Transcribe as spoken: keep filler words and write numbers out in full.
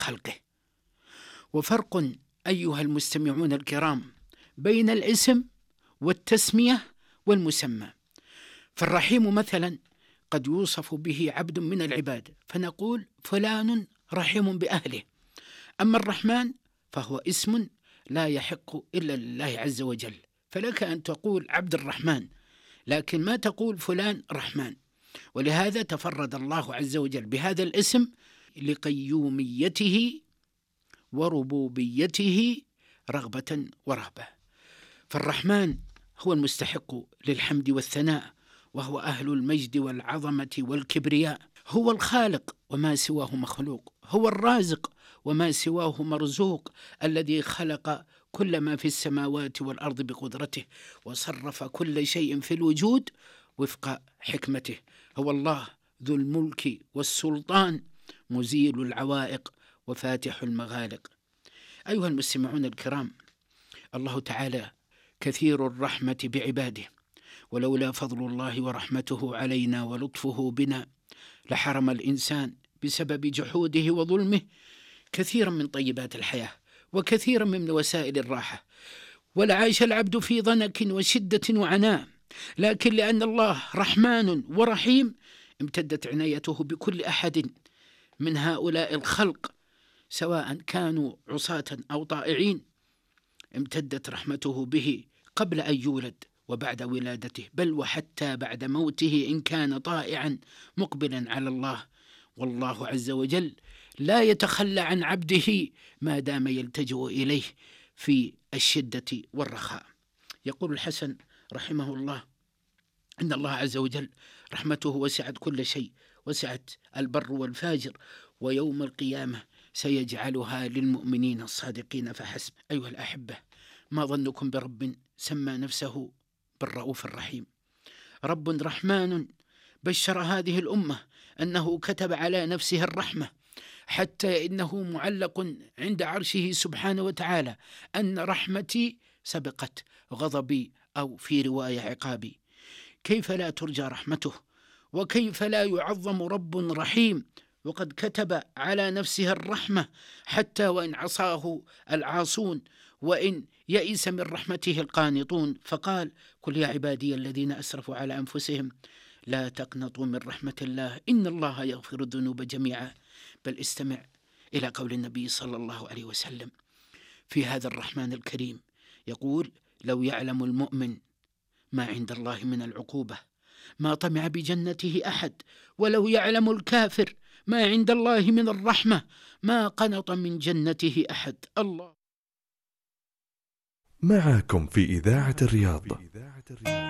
خلقه. وفرق أيها المستمعون الكرام بين الاسم والتسمية والمسمى. فالرحيم مثلا قد يوصف به عبد من العباد فنقول فلان رحيم بأهله، أما الرحمن فهو اسم لا يحق إلا لله عز وجل، فلك أن تقول عبد الرحمن لكن ما تقول فلان رحمن. ولهذا تفرد الله عز وجل بهذا الاسم لقيوميته وربوبيته رغبة ورهبة. فالرحمن هو المستحق للحمد والثناء، وهو أهل المجد والعظمة والكبرياء، هو الخالق وما سواه مخلوق، هو الرازق وما سواه مرزوق، الذي خلق كل ما في السماوات والأرض بقدرته وصرف كل شيء في الوجود وفق حكمته. هو الله ذو الملك والسلطان، مزيل العوائق وفاتح المغالق. أيها المستمعون الكرام، الله تعالى كثير الرحمة بعباده، ولولا فضل الله ورحمته علينا ولطفه بنا لحرم الإنسان بسبب جحوده وظلمه كثيرا من طيبات الحياة وكثيرا من وسائل الراحة، ولعاش العبد في ضنك وشدة وعناء، لكن لأن الله رحمن ورحيم امتدت عنايته بكل أحد من هؤلاء الخلق سواء كانوا عصاة أو طائعين. امتدت رحمته به قبل أن يولد وبعد ولادته، بل وحتى بعد موته إن كان طائعا مقبلا على الله. والله عز وجل لا يتخلى عن عبده ما دام يلتجئ إليه في الشدة والرخاء. يقول الحسن رحمه الله إن الله عز وجل رحمته وسعت كل شيء، وسعت البر والفاجر، ويوم القيامة سيجعلها للمؤمنين الصادقين فحسب. أيها الأحبة، ما ظنكم برب سمى نفسه بالرؤوف الرحيم؟ رب رحمن بشر هذه الأمة أنه كتب على نفسه الرحمة، حتى إنه معلق عند عرشه سبحانه وتعالى أن رحمتي سبقت غضبي، أو في رواية عقابي. كيف لا ترجى رحمته؟ وكيف لا يعظم رب رحيم وقد كتب على نفسه الرحمة حتى وإن عصاه العاصون، وإن يئس من رحمته القانطون، فقال: قل يا عبادي الذين أسرفوا على أنفسهم لا تقنطوا من رحمة الله إن الله يغفر الذنوب جميعا. بل استمع إلى قول النبي صلى الله عليه وسلم في هذا الرحمن الكريم، يقول: لو يعلم المؤمن ما عند الله من العقوبة ما طمع بجنته أحد، ولو يعلم الكافر ما عند الله من الرحمة ما قنط من جنته أحد. الله معكم في إذاعة الرياض.